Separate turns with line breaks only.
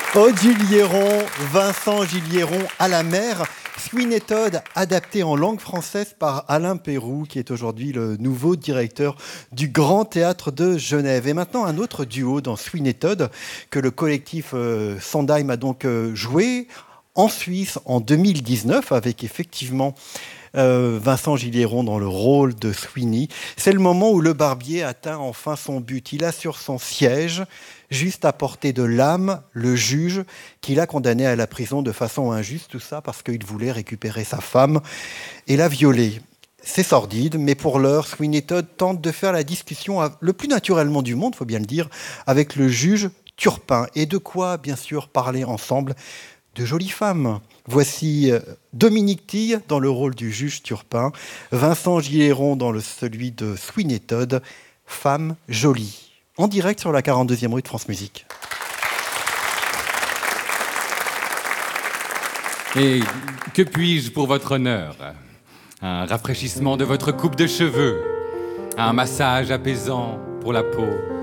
Aude Gilliéron, Vincent Gilliéron à la mer. Sweeney Todd, adapté en langue française par Alain Péroux, qui est aujourd'hui le nouveau directeur du Grand Théâtre de Genève. Et maintenant, un autre duo dans Sweeney Todd, que le collectif Sondheim a donc joué en Suisse en 2019, avec effectivement Vincent Gilliéron dans le rôle de Sweeney. C'est le moment où le barbier atteint enfin son but. Il a sur son siège, juste à portée de l'âme, le juge qui l'a condamné à la prison de façon injuste, tout ça parce qu'il voulait récupérer sa femme et la violer. C'est sordide, mais pour l'heure, Sweeney Todd tente de faire la discussion le plus naturellement du monde, il faut bien le dire, avec le juge Turpin. Et de quoi, bien sûr, parler ensemble de jolies femmes. Voici Dominique Tille dans le rôle du juge Turpin, Vincent Gilliéron dans celui de Sweeney Todd, Femme jolie. En direct sur la 42e rue de France Musique.
Et que puis-je pour votre honneur? Un rafraîchissement de votre coupe de cheveux, un massage apaisant pour la peau,